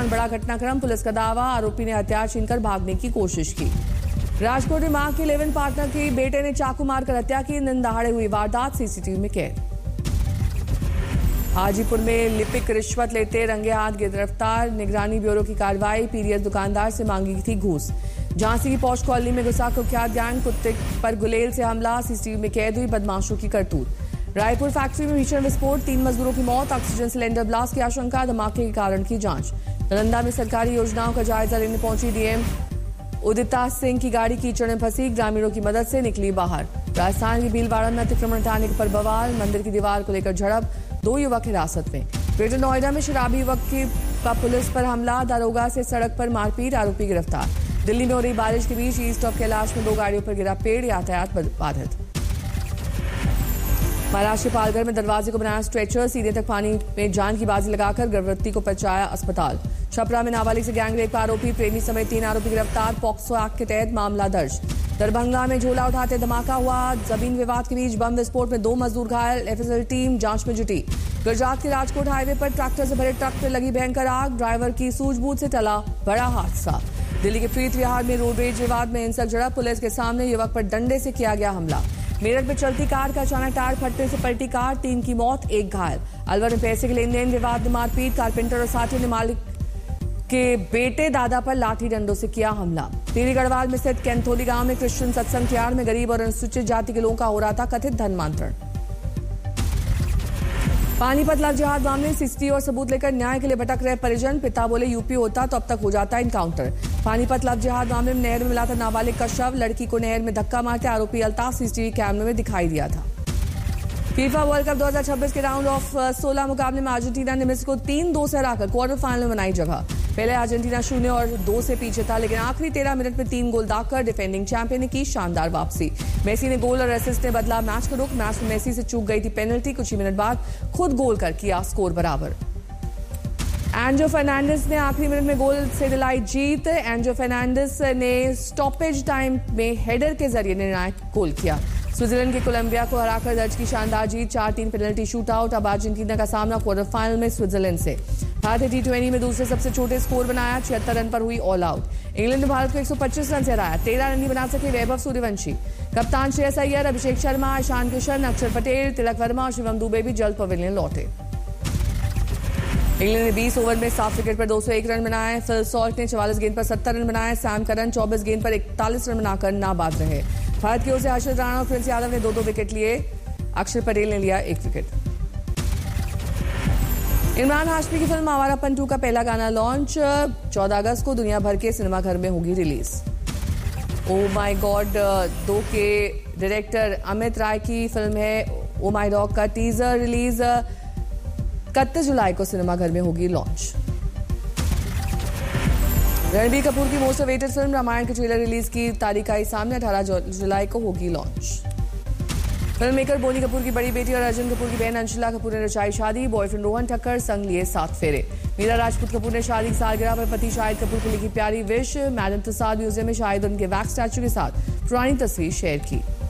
दौरान बड़ा घटनाक्रम, पुलिस का दावा आरोपी ने हथियार छीनकर भागने की कोशिश की। राजकोट में मां के 11 पार्टनर की बेटे ने चाकू मारकर हत्या की, दिन दहाड़े हुई वारदात सीसीटीवी में कैद। हाजीपुर में लिपिक रिश्वत लेते रंगे हाथ गिरफ्तार, निगरानी ब्यूरो की कार्रवाई, पीडीएस दुकानदार से मांगी थी घूस। झांसी की पौष कॉलोनी में घुसा कुख्यात गैंग, कुत्ते पर गुलेल से हमला, सीसीटीवी में कैद हुई बदमाशों की करतूत। रायपुर फैक्ट्री में भीषण विस्फोट, 3 मजदूरों की मौत, ऑक्सीजन सिलेंडर ब्लास्ट की आशंका, धमाके के कारण की जांच। नालंदा में सरकारी योजनाओं का जायजा लेने पहुंची डीएम उदिता सिंह की गाड़ी कीचड़ में फंसी, ग्रामीणों की मदद से निकली बाहर। राजस्थान के भीलवाड़ा में अतिक्रमण हटाने पर बवाल, मंदिर की दीवार को लेकर झड़प, 2 युवक हिरासत में। ग्रेटर नोएडा में शराबी युवक का पुलिस पर हमला, दारोगा से सड़क पर मारपीट, आरोपी गिरफ्तार। दिल्ली में हो रही बारिश के बीच ईस्ट ऑफ कैलाश में 2 गाड़ियों पर गिरा पेड़, यातायात बाधित। महाराष्ट्र के पालघर में दरवाजे को बनाया स्ट्रेचर, सीधे तक पानी में जान की बाजी लगाकर गर्भवती को पहुंचाया अस्पताल। छपरा में नाबालिग से गैंगरेप का आरोपी, प्रेमी समेत 3 आरोपी गिरफ्तार, पॉक्सो एक्ट के तहत मामला दर्ज। दरभंगा में झोला उठाते धमाका हुआ, जमीन विवाद के बीच बम विस्फोट में 2 मजदूर घायल, एफएसएल टीम जांच में जुटी। गुजरात के राजकोट हाईवे पर ट्रैक्टर से भरे ट्रक पर लगी भयंकर आग, ड्राइवर की सूझबूझ से टला बड़ा हादसा। दिल्ली के प्रीत विहार में रोड रेज विवाद में हिंसक झड़प, पुलिस के सामने युवक पर डंडे से किया गया हमला। मेरठ में चलती कार का अचानक टायर फटने से पलटी कार, 3 की मौत, 1 घायल। अलवर में पैसे के लेन देन विवाद में मारपीट, कारपेंटर और साथियों ने मालिक के बेटे दादा पर लाठी डंडों से किया हमला। टिहरी गढ़वाल में स्थित कैंथोली गांव में क्रिश्चियन सत्संग की आड़ में गरीब और अनुसूचित जाति के लोगों का हो रहा था कथित धर्मांतरण। पानीपत लव जिहाद मामले, सीसीटीवी और सबूत लेकर न्याय के लिए भटक रहे परिजन, पिता बोले यूपी होता तो अब तक हो जाता इनकाउंटर। पानीपत लव जिहाद मामले में नहर में मिला था नाबालिग का शव, लड़की को नहर में धक्का मारते आरोपी अल्ताफ सीसीटीवी कैमरे में दिखाई दिया था। फीफा वर्ल्ड कप 2026 के राउंड ऑफ 16 मुकाबले में अर्जेंटीना ने मिस्र को 3-2 से हराकर क्वार्टर फाइनल में बनाई जगह। पहले अर्जेंटीना 0 और 2 से पीछे था, लेकिन आखिरी 13 मिनट में 3 गोल दागकर डिफेंडिंग चैंपियन ने की शानदार वापसी। मेसी ने गोल और असिस्ट ने बदला मैच का रुख, मैच में मेसी से चूक गई थी पेनल्टी, कुछ ही मिनट बाद खुद गोल कर किया स्कोर बराबर। एंजो फर्नांडिस ने आखिरी मिनट में गोल से दिलाई जीत, एंजो फर्नांडिस ने स्टॉपेज टाइम में हेडर के जरिए निर्णायक गोल किया। स्विट्जरलैंड के कोलंबिया को हराकर दर्ज की शानदार जीत, 4-3 पेनल्टी शूट आउट। अब अर्जेंटीना का सामना क्वार्टर फाइनल में स्विट्जरलैंड से। भारत ने T20 में दूसरे सबसे छोटे स्कोर बनाया, 76 रन पर हुई ऑल आउट। इंग्लैंड ने भारत को 125 रन से हराया, 13 रन ही बना सके वैभव सूर्यवंशी। कप्तान श्रेयस अय्यर, अभिषेक शर्मा, ईशान किशन, अक्षर पटेल, तिलक वर्मा और शिवम दुबे भी जल्द पवेलियन लौटे। इंग्लैंड ने 20 ओवर में 7 विकेट पर 201 रन बनाए। फिल सॉल्ट ने 44 गेंद पर 70 रन बनाए। सैम करन 24 गेंद पर 41 रन बनाकर नाबाद रहे। भारत की ओर से हर्षद राणा और प्रिंस यादव ने 2-2 विकेट लिए, अक्षर पटेल ने लिया 1 विकेट। इमरान हाशमी की फिल्म आवारापन 2 का पहला गाना लॉन्च, 14 अगस्त को दुनिया भर के सिनेमाघर में होगी रिलीज। ओ माई गॉड 2 के डायरेक्टर अमित राय की फिल्म है ओ माई डॉग का टीजर रिलीज, 31 जुलाई को सिनेमाघर में होगी लॉन्च। रणबीर कपूर की मोस्ट अवेटेड फिल्म रामायण की ट्रेलर रिलीज की तारीख आई सामने, 18 जुलाई को होगी launch. Film maker Boney Kapoor की बड़ी बेटी और अर्जुन कपूर की बहन अंशुला कपूर ने रचाई शादी, बॉयफ्रेंड रोहन ठक्कर संग लिए 7 फेरे। मीरा राजपूत कपूर ने शादी की सालगिरह पर पति शाहिद कपूर को लिखी प्यारी विश। मैडम तुसाद म्यूजियम में शाहिद उनके वैक्स स्टैचू के साथ पुरानी तस्वीर शेयर की।